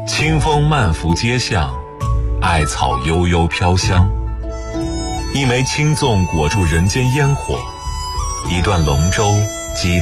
清风漫拂街巷，艾草悠悠飘香。一枚青粽裹住人间烟火，一段龙舟